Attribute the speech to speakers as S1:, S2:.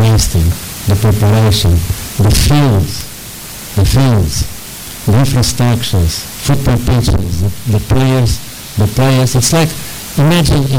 S1: casting, the preparation, the fields, the infrastructures, football pitches, the players. It's like, imagine